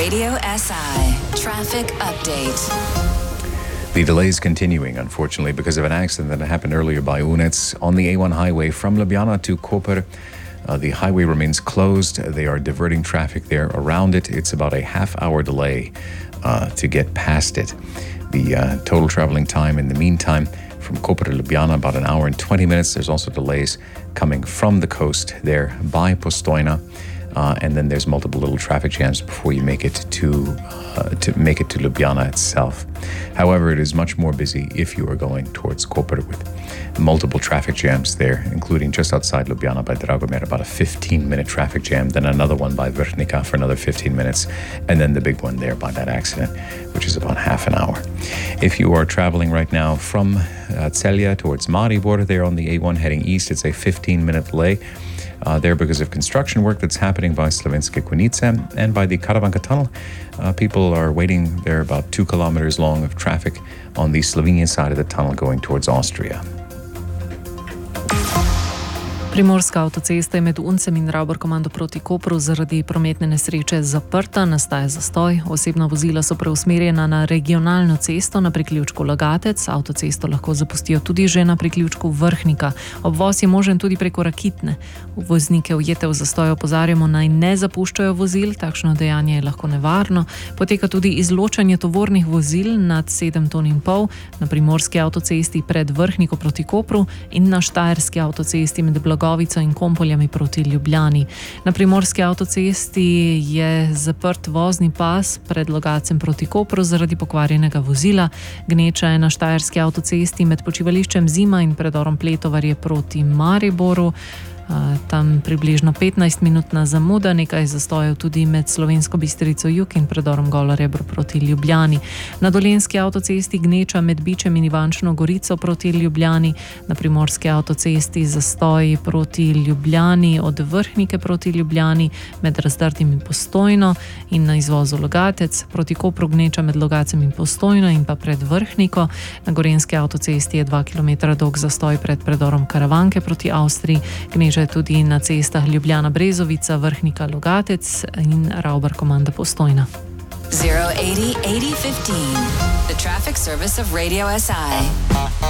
Radio SI traffic update. The delay is continuing, unfortunately, because of an accident that happened earlier by Unets on the A1 highway from Ljubljana to Koper. The highway remains closed. They are diverting traffic there around it. It's about a half-hour delay to get past it. The total traveling time in the meantime from Koper to Ljubljana, about an hour and 20 minutes. There's also delays coming from the coast there by Postojna. And then there's multiple little traffic jams before you make it to Ljubljana itself. However, it is much more busy if you are going towards Koper, with multiple traffic jams there, including just outside Ljubljana by Dragomir, about a 15-minute traffic jam, then another one by Vrhnika for another 15 minutes, and then the big one there by that accident, which is about half an hour. If you are traveling right now from Celje towards Maribor, there on the A1 heading east, it's a 15-minute delay. There because of construction work that's happening by Slovenske Konjice and by the Karavanka tunnel. People are waiting there, about 2 kilometers long of traffic on the Slovenian side of the tunnel going towards Austria. Primorska avtocesta je med Uncem in Ravbarkomando proti Kopru zaradi prometne nesreče zaprta, nastaja zastoj. Osebna vozila so preusmerjena na regionalno cesto na priključku Logatec. Avtocesto lahko zapustijo tudi že na priključku Vrhnika. Obvoz je možen tudi preko Rakitne. Voznike ujete v zastoj opozarjamo, naj ne zapuščajo vozil, takšno dejanje je lahko nevarno. Poteka tudi izločanje tovornih vozil nad 7,5 ton na primorski avtocesti pred Vrhniko proti Kopru in na štajerski avtocesti med Blagovico in Kompoljami proti Ljubljani. Na primorski avtocesti je zaprt vozni pas pred Logacem proti Kopru zaradi pokvarjenega vozila. Gneča je na štajerski avtocesti med počivališčem Zima in predorom Pletovarje proti Mariboru. Tam približno 15-minutna zamuda, nekaj zastojev tudi med Slovensko Bistrico jug in predorom Golo Rebro proti Ljubljani. Na dolenjski avtocesti gneča med Bičem in Ivančno Gorico proti Ljubljani. Na primorski avtocesti zastoj proti Ljubljani od Vrhnike proti Ljubljani med Razdrtim in Postojno in na izvozu Logatec. Proti Kopru gneča med Logacem in Postojno in pa pred Vrhniko. Na gorenjski avtocesti je 2 km dolg zastoj pred predorom Karavanke proti Avstriji. Gneča tudi na cestah Ljubljana Brezovica, Vrhnika Logatec in Ravbarkomanda Postojna. 080 8015, the traffic service of Radio SI.